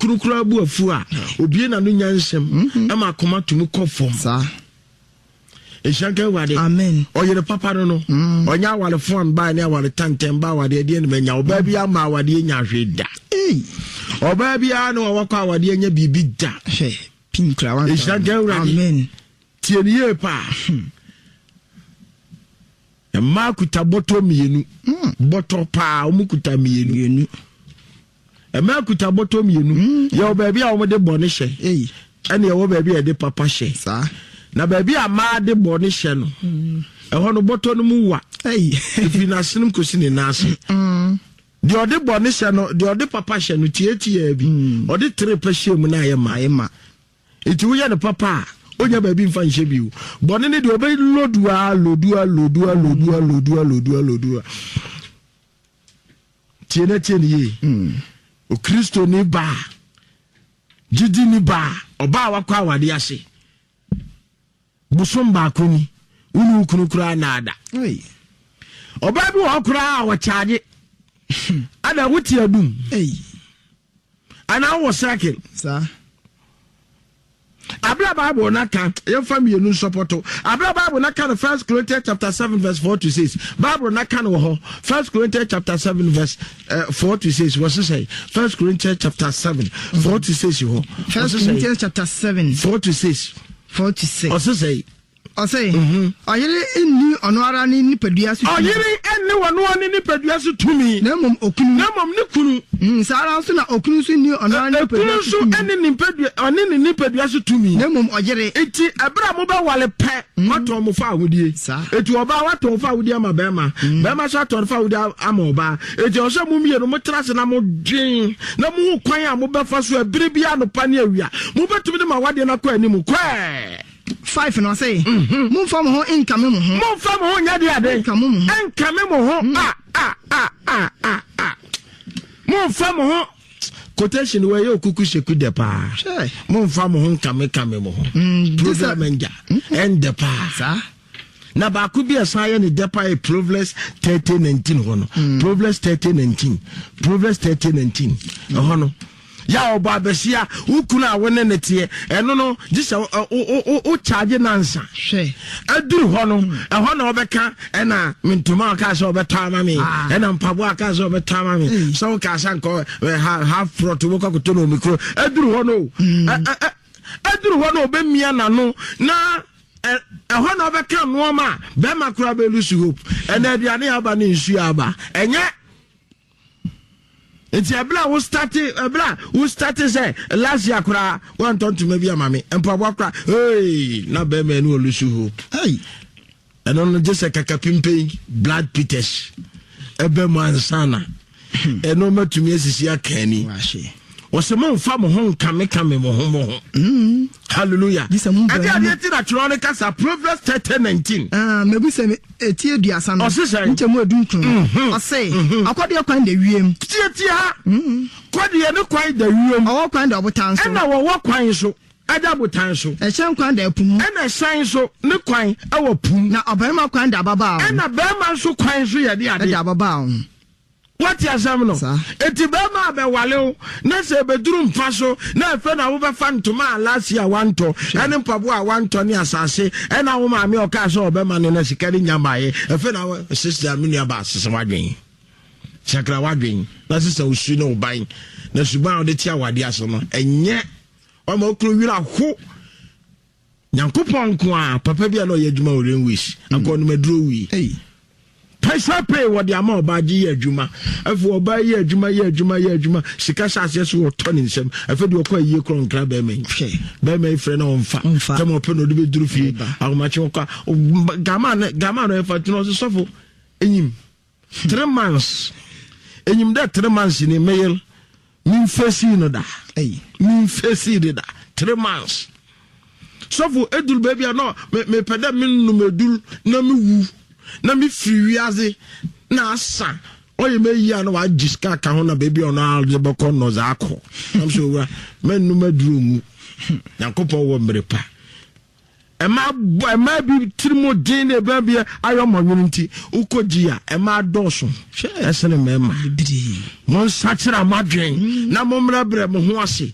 ukrukura bu afu a obie na no nyansem e ma koma tumi kofom sa Eshanka wade. Amen. Oye papa no. Onya wale fon ba ne wale tantem ba wade de ne menya. Oba bia ma wade nya hweda. Oba bia no wakwa wade nya bibi da. Pinkra wan. Eshanka wade. Amen. Tieniye pa. E ma kuta boto mienu. Boto pa omukuta mienu. E ma kuta boto mienu. Ya oba bia o de bone hye. Ene ya oba bia de papa hye. Sa na baby ama de bone hye no ho no boto no mu wa ifi na sinum kosi ne naso de ode bone hye no de ode papa hye no tietia bi ode tre pa hye mu na ayema iti wo ya ne papa onya baby mfa hye bi bone ne de obe lodua tiene ye o Kristo ni ba jidi ni ba oba wakwa wade ase busum ba kuni unu kunukura nada oba bi wo kura wo charge ada wuti adum ana wo cycle sa abla bible na kan ye family nu supporto abla bible na kan 1 Corinthians chapter 7 verse 4 to 6 bible na kan wo ho 1 Corinthians chapter 7 verse 4 to 6 what say 1 Corinthians chapter 7 4 to 6 ho 1 Corinthians chapter 7 4 to 6 46 o say oyere enni ono ara ni nipadua su oyere enni wono oni nipadua su tumi na mom okunu ni kunu sara so na okunu su ni ono ara nipadua su okunu su enni nipadua oni ni nipadua su tumi na mom oyere eti abra mo ba wale pe wato mo fa awudie eti oba wato fa awudie ama bema so ato fa awudie ama oba eti o so mo mie no mo trase na mo dwen na mo kwan a mo ba fa so abire bia no pa ne awia mo betumi de ma wade na kwa ani mo kwa 5 no say mum fam ho income mo ho mum fam ho nya de ade income mo ho mum fam ho quotation we yo kuku sheku de pa mum fam ho income mo ho program enja end de pa sa na ba ku bi asaye ne de pa Proverbs 30:19 ho no Proverbs 30:19 ho no ya oba besia ukuna wone nete eno no gisa o charge nansa hwe aduru ho no ho na obeka ena mintuma aka so obeta ma me ena mpabo aka so obeta ma me so ka sanko half front wo ka to no mikro aduru ho no obemia na no na ho na obeka no ma be makura be lusu hope ena aduane aba ne nsu aba enye it's abla we started say last year kura one ton to maybe amame empabo kura hey na be me no lusu hope hey and on just a kakapimpe blood Peters ebe mo ansana eno matumi asisi akani wose mo mfa mo ho kame mo ho hallelujah ade ti na chrono kasa Proverbs 30:19 mebu se eti eduasa no nche mo edunkun ose akode kwan da wiem tie ha kode ne kwan da wiem o kwan da obotan so na wo kwan so ada botan so e chen kwan da pum na san so ne kwan e wo pum na obema kwan da baba na bema so kwan so ye de ade da baba what ya sam no eti be ma be wale na se be duru mfa so na fe na wo be fa ntoma last year wanto ene mpabo a wanto ne asase ena wo ma me o ka so be ma ne na sikari nyamaye e fe na sister me nua ba sese wadwen sakra wadwen na sister usu no ban na suban o de tia wade aso no enye o ma okru wira ho nyankopon ko a papa bia no ye adwuma o renwish akonu maduro wi pesa pay what the amount ba ji adwuma afu oba ye adwuma sika sase so toni nsem afi de okwa ye kron kra be me frɛ na onfa tamo pe no de be duru fie agomachi okwa gama no efa tino so fo enyim 3 months enyim da 3 months ni mail min fesi no da min fesi de da 3 months so fo edul baby no me peda min no medul na me wu na mi free aze na asa oye me yi ana wa jiska ka ho na baby ono alje boko no za akọ am so wa men no maduru mu yankopon wo mrepa ema bi trimo din e ba bia ayo mo nti ukogia ema doso esene mema mon sachira madwen na mo mra bre mo ho ase